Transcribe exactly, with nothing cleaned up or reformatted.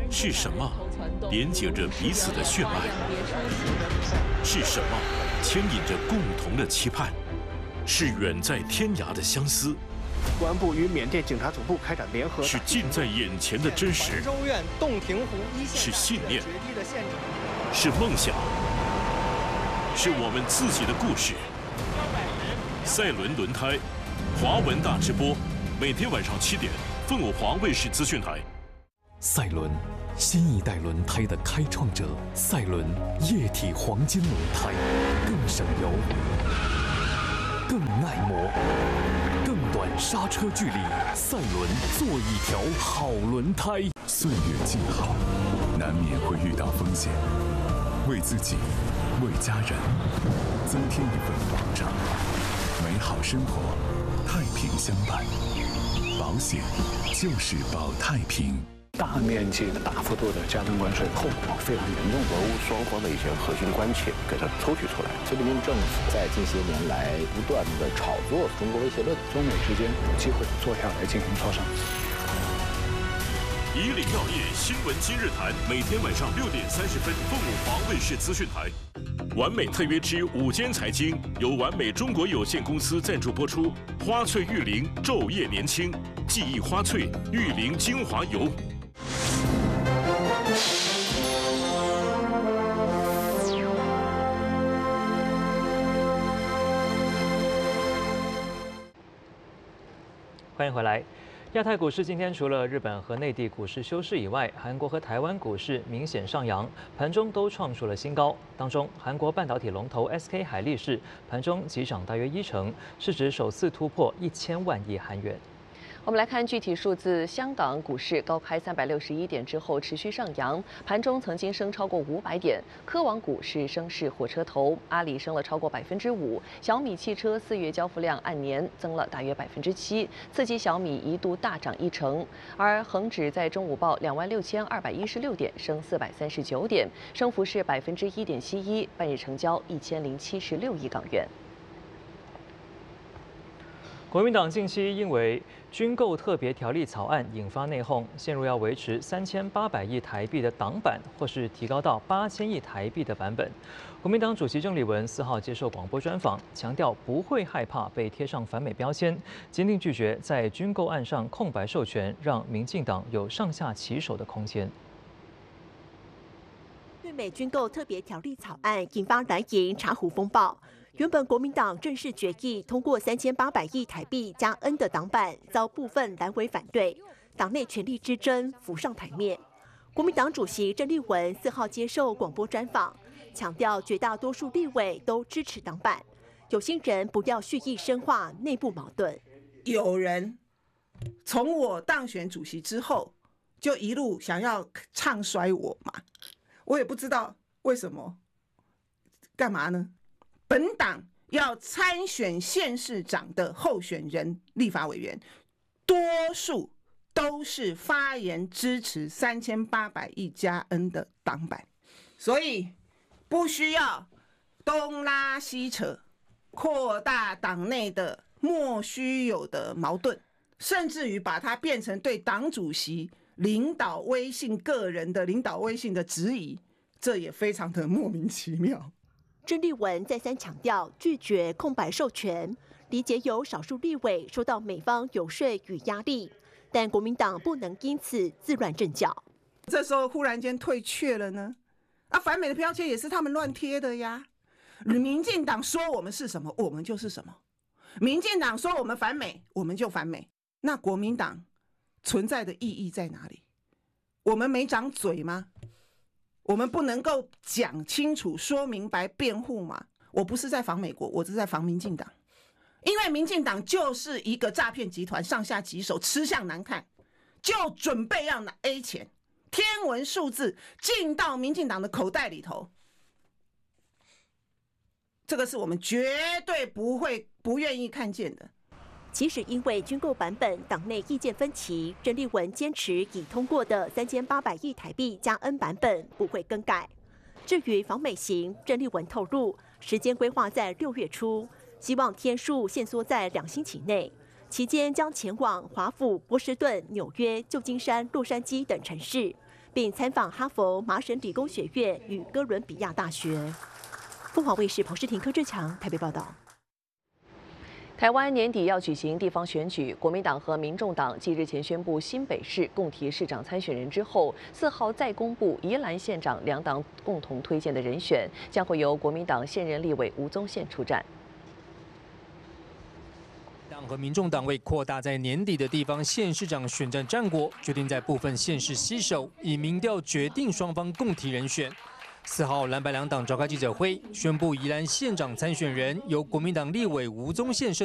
是什么连接着彼此的血脉？是什么牵引着共同的期盼？是远在天涯的相思。 公安部与缅甸警察总部开展联合。 是近在眼前的真实。 州院洞庭湖一线是信念。是梦想。是我们自己的故事。赛伦轮胎，华文大直播，每天晚上七点，凤舞华卫视资讯台。 赛伦，新一代轮胎的开创者。赛伦液体黄金轮胎，更省油，更耐磨，更短刹车距离。赛伦，做一条好轮胎。 岁月静好，难免会遇到风险，为自己，为家人，增添一份保障。美好生活，太平相伴。保险就是保太平。 大面积的、大幅度的加征关税，后果非常严重。 俄乌双方的一些核心关切给它抽取出来。 菲律宾政府在近些年来不断的炒作中国威胁论， 中美之间有机会坐下来进行磋商。 以岭药业新闻今日谈，每天晚上六点三十分，凤舞华卫视资讯台。完美特约之午间财经由完美中国有限公司赞助播出。花萃玉灵昼夜年轻，记忆花萃玉灵精华油。 欢迎回来。亚太股市今天除了日本和内地股市休市以外，韩国和台湾股市明显上扬，盘中都创出了新高。当中，韩国半导体龙头 S K 海力士盘中急涨大约一成，市值首次突破一千万亿韩元。 我们来看具体数字，香港股市高开三百六十一点之后持续上扬，盘中曾经升超过五百点。科网股市升势火车头，阿里升了超过百分之五，小米汽车四月交付量按年增了大约百分之七，刺激小米一度大涨一成。而恒指在中午报两万六千二百一十六点，升四百三十九点，升幅是百分之一点七一，半日成交一千零七十六亿港元。 国民党近期因为军购特别条例草案引发内讧，陷入要维持三千八百亿台币的党版，或是提高到八千亿台币的版本。国民党主席郑丽文四号接受广播专访，强调不会害怕被贴上反美标签，坚定拒绝在军购案上空白授权，让民进党有上下其手的空间。 对美军购特别条例草案引发蓝营茶壶风暴。原本国民党正式决议通过三千八百亿台币加 N 的党版，遭部分蓝委反对，党内权力之争浮上台面。国民党主席郑丽文四号接受广播专访，强调绝大多数立委都支持党版，有心人不要蓄意深化内部矛盾。 有人从我当选主席之后，就一路想要唱衰我嘛，我也不知道为什么，干嘛呢？本党要参选县市长的候选人、立法委员，多数都是发言支持三千八百亿加 N 的党版，所以不需要东拉西扯，扩大党内的莫须有的矛盾，甚至于把它变成对党主席领导威信、个人的领导威信的质疑，这也非常的莫名其妙。 郑丽文再三强调拒绝空白授权，理解有少数立委受到美方游说与压力，但国民党不能因此自乱阵脚。 这时候忽然间退却了呢？啊，反美的标签也是他们乱贴的呀。民进党说我们是什么，我们就是什么；民进党说我们反美，我们就反美。那国民党存在的意义在哪里？我们没长嘴吗？我们不能够讲清楚、说明白、辩护吗？我不是在防美国，我是在防民进党，因为民进党就是一个诈骗集团，上下其手，吃相难看，就准备要拿 A 钱，天文数字进到民进党的口袋里头，这个是我们绝对不会、不愿意看见的。 即使因为军购版本党内意见分歧，郑丽文坚持已通过的三千八百亿台币加 N 版本不会更改。至于访美行，郑丽文透露时间规划在六月初，希望天数限缩在两星期内，期间将前往华府、波士顿、纽约、旧金山、洛杉矶等城市， 并参访哈佛、麻省理工学院与哥伦比亚大学。凤凰卫视彭诗婷、柯志强台北报道。 台湾年底要举行地方选举，国民党和民众党继日前宣布新北市共提市长参选人之后，四号再公布宜兰县长两党共同推荐的人选，将会由国民党现任立委吴宗宪出战。 党和民众党为扩大在年底的地方县市长选战战果，决定在部分县市携手，以民调决定双方共提人选。四号，蓝白两党召开记者会，宣布宜兰县长参选人由国民党立委吴宗宪设